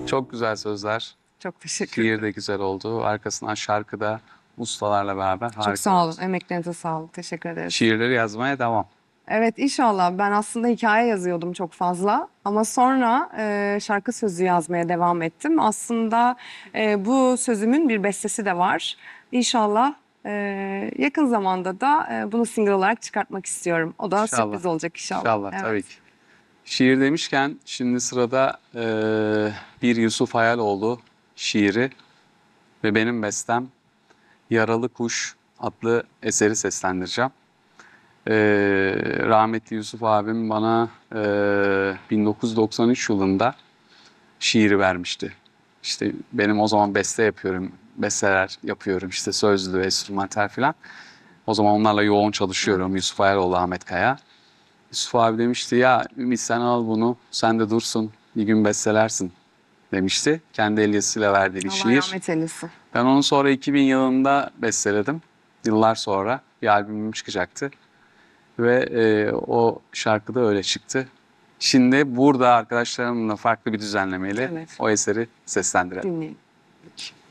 Çok güzel sözler. Çok teşekkür Şiir ederim. de güzel oldu. Arkasından şarkı da ustalarla beraber Çok harika sağ oldu. olun. Emeklerinize sağlık. Teşekkür ederiz. Şiirleri yazmaya devam. Evet, inşallah. Ben aslında hikaye yazıyordum çok fazla ama sonra şarkı sözü yazmaya devam ettim. Aslında bu sözümün bir bestesi de var. İnşallah yakın zamanda da bunu single olarak çıkartmak istiyorum. O da İnşallah. sürpriz olacak inşallah. İnşallah Evet. tabii ki. Şiir demişken şimdi sırada bir Yusuf Hayaloğlu şiiri ve benim bestem Yaralı Kuş adlı eseri seslendireceğim. Rahmetli Yusuf abim bana 1993 yılında şiiri vermişti. İşte benim o zaman beste yapıyorum, besteler yapıyorum işte sözlü, enstrümantal falan. O zaman onlarla yoğun çalışıyorum. Yusuf Ayaloğlu, Ahmet Kaya. Yusuf abi demişti ya Ümit sen al bunu, sen de dursun, bir gün bestelersin demişti. Kendi el yazısıyla verdiği bir Allah şiir. rahmet eylesin. Ben onu sonra 2000 yılında besteledim. Yıllar sonra bir albümüm çıkacaktı. Ve o şarkı da öyle çıktı. Şimdi burada arkadaşlarımla farklı bir düzenlemeyle Evet. o eseri seslendirelim. Dinleyin.